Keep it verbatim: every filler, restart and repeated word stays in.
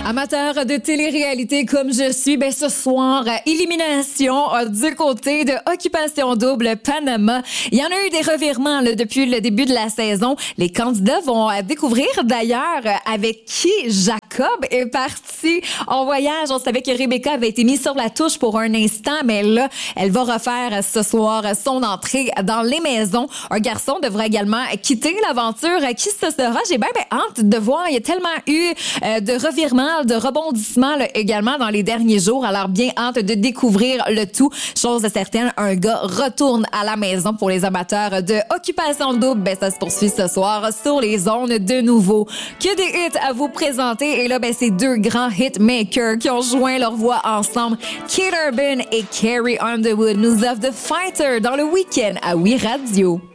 Amateur de télé-réalité comme je suis, ben ce soir, élimination euh, du côté de Occupation Double Panama. Il y en a eu des revirements là, depuis le début de la saison. Les candidats vont euh, découvrir d'ailleurs euh, avec qui Jacob est parti en voyage. On savait que Rebecca avait été mise sur la touche pour un instant, mais là, elle va refaire euh, ce soir euh, son entrée dans les maisons. Un garçon devra également quitter l'aventure. Euh, qui ce sera? J'ai bien ben, hâte de voir. Il y a tellement eu euh, de revirements, de rebondissements là, également dans les derniers jours. Alors, bien hâte de découvrir le tout. Chose certaine, un gars retourne à la maison pour les amateurs de Occupation Double. Ben, ça se poursuit ce soir sur les ondes de nouveau. Que des hits à vous présenter. Et là, ben, c'est deux grands hitmakers qui ont joint leur voix ensemble. Kate Urban et Carrie Underwood nous offrent The Fighter dans le week-end à Oui Radio.